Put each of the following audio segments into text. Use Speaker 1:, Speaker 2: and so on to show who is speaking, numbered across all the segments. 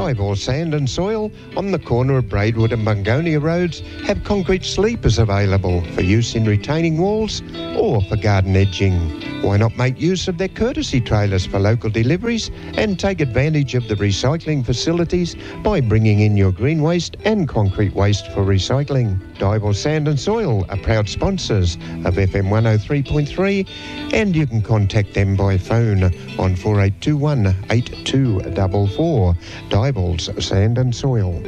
Speaker 1: Dival Sand and Soil on the corner of Braidwood and Bungonia Roads have concrete sleepers available for use in retaining walls or for garden edging. Why not make use of their courtesy trailers for local deliveries and take advantage of the recycling facilities by bringing in your green waste and concrete waste for recycling. Dival Sand and Soil are proud sponsors of FM 103.3, and you can contact them by phone on 4821 8244. Dival's Sand and Soil.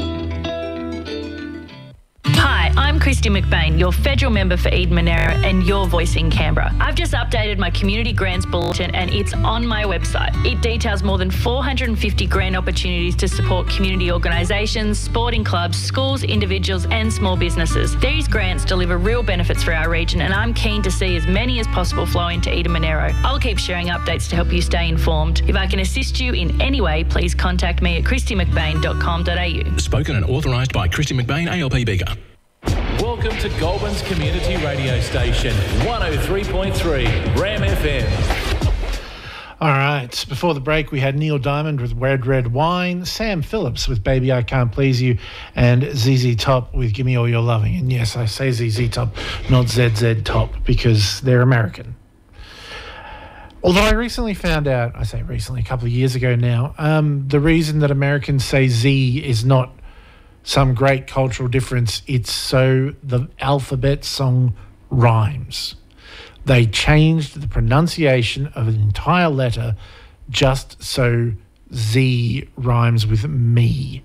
Speaker 2: Hi, I'm Christy McBain, your federal member for Eden Monaro and your voice in Canberra. I've just updated my community grants bulletin and it's on my website. It details more than 450 grant opportunities to support community organisations, sporting clubs, schools, individuals and small businesses. These grants deliver real benefits for our region and I'm keen to see as many as possible flow into Eden Monaro. I'll keep sharing updates to help you stay informed. If I can assist you in any way, please contact me at christymcbain.com.au.
Speaker 3: Spoken and authorised by Christy McBain, ALP Bigger.
Speaker 4: Welcome to Goulburn's community radio station, 103.3 Ram FM.
Speaker 5: All right, before the break, we had Neil Diamond with Red Wine, Sam Phillips with Baby I Can't Please You, and ZZ Top with Give Me All Your Loving. And yes, I say ZZ Top, not ZZ Top, because they're American. Although I recently found out, I say recently, a couple of years ago now, the reason that Americans say Z is not some great cultural difference, it's so the alphabet song rhymes. They changed the pronunciation of an entire letter just so Z rhymes with me.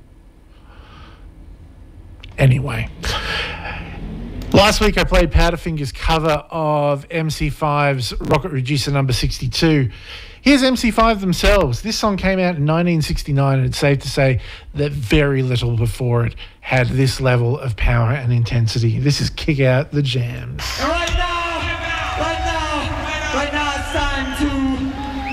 Speaker 5: Anyway, last week I played Powderfinger's cover of MC5's Rocket Reducer number 62. Here's MC5 themselves. This song came out in 1969 and it's safe to say that very little before it had this level of power and intensity. This is Kick Out the Jams.
Speaker 6: All right.